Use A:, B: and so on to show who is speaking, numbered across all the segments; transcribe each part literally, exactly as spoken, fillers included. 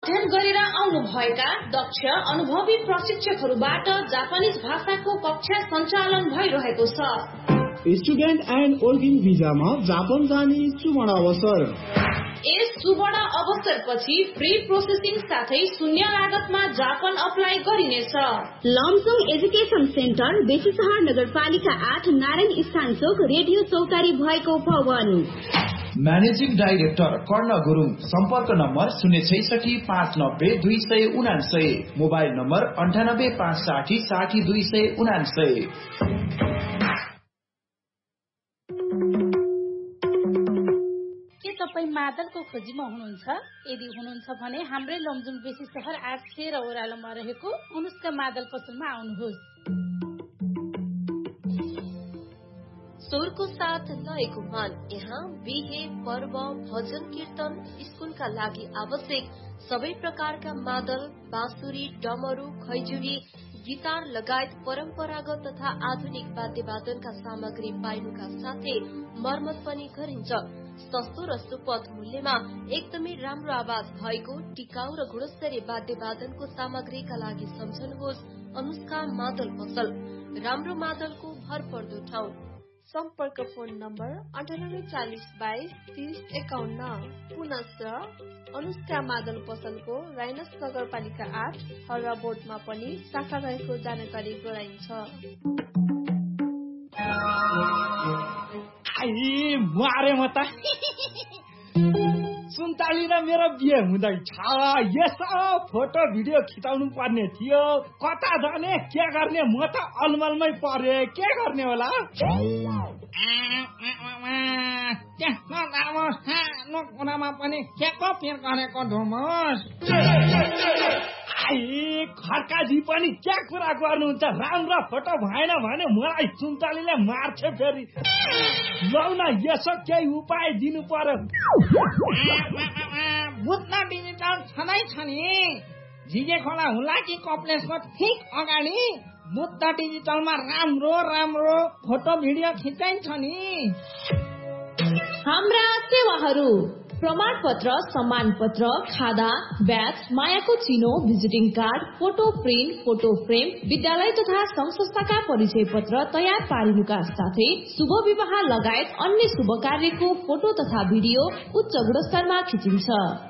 A: अध्ययन गरेर आउनु भएका दक्ष अनुभवी प्रशिक्षकहरूबाट जापानिज भाषाको कक्षा सञ्चालन भइरहेको छ।
B: स्टुडेन्ट एन्ड वर्किङ भिजामा जापान जाने सुवर्ण अवसर।
A: यस सुवर्ण अवसरपछि फ्री प्रोसेसिङ साथै शून्य लागतमा जापान अप्लाई गरिनेछ।
C: लमसङ एजुकेसन सेन्टर बेसीसहर नगरपालिका आठ नारायण स्थान चोक रेडियो चौतारी भएको भवन।
D: म्यानेजिङ डाइरेक्टर कर्ण गुरुङ। सम्पर्क नम्बर शून्य छैसठी पाँच नब्बे दुई सय उनासय। मोबाइल नम्बर अन्ठानब्बे पाँच साठी साठी दुई सय उनासय।
E: के तपाईँ मादलको खोजीमा हुनुहुन्छ? यदि हुनुहुन्छ भने हाम्रै लमजुङ बेसी सहर आठ तेह्र ओह्रालोमा रहेको अनुष्का मादल पसलमा आउनुहोस्।
F: स्वरको साथ लयको मान। यहाँ बिहे, पर्व, भजन कीर्तन, स्कुलका लागि आवश्यक सबै प्रकारका मादल, बाँसुरी, डमरू, खैजुरी, गिटार लगायत परम्परागत तथा आधुनिक वाद्यवादनका सामग्री पाइनुका साथै मर्मत पनि गरिन्छ। सस्तो र सुपथ मूल्यमा एकदमै राम्रो आवाज भएको टिकाउ र गुणस्तरीय वाद्यवादनको सामग्रीका लागि सम्झनुहोस् अनुष्का मादल पसल। राम्रो मादलको भरपर्दो ठाउँ।
G: सम्पर्क फोन नम्बर अन्ठानब्बे चालिस बाइस तीस एकाउन्न। पुनश्च अनुष्का मादल पसलको राइनस नगरपालिका आठ हर्रा बोर्डमा पनि शाखा रहेको जानकारी गराइन्छ।
H: मारे म त सुन्ताली र मेरो बिहे हुँदैछ। यसो फोटो भिडियो खिचाउनु पर्ने थियो। कता जाने के गर्ने म त अलमलमै परे। के गर्ने होला? त्यस्तो लामो सानो कुरामा पनि के को पिर गरेको धुमस। खड्काजी पनि के कुरा गर्नुहुन्छ? राम्रो फोटो भएन भने मलाई सुन्तालीले मार्छ फेरि। लौ न यसो केही उपाय दिनु पर्यो। बुद्ध डिजिटल छँदै छ नि झिगे खोला हुलाकी कम्प्लेक्सको ठिक अगाडि। बुद्ध डिजिटलमा राम्रो राम्रो फोटो भिडियो खिचाइन्छ नि।
A: हाम्रा सेवाहरू प्रमाण पत्र, सम्मान पत्र, खादा, ब्याज, मायाको चिनो, visiting card, photo print, photo frame, विद्यालय तथा संघ संस्थाका परिचय पत्र तयार पारिनुका साथै शुभ विवाह लगायत अन्य शुभ कार्यको फोटो तथा भिडियो उच्च गुणस्तरमा खिचिन्छ।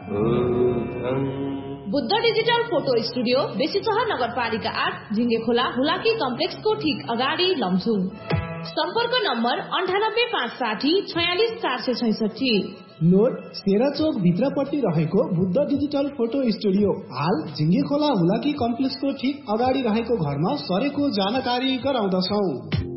A: Buddha digital photo studio Besisahar नगरपालिका आठ झिङ्गे खोला हुलाकी कम्प्लेक्सको ठिक अगाडि लमजुङ। सम्पर्क नम्बर अन्ठानब्बे पाँच साठी छयालिस चार सय छैसठी।
B: नोट सेराचोक भित्रपट्टि रहेको बुद्ध डिजिटल फोटो स्टुडियो हाल झिङ्गे खोला हुलाकी कम्प्लेक्सको ठिक अगाडि रहेको घरमा सरेको जानकारी गराउँदछौ।